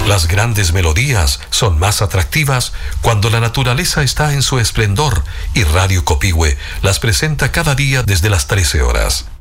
Las grandes melodías son más atractivas cuando la naturaleza está en su esplendor, y Radio Copihue las presenta cada día desde las 13 horas.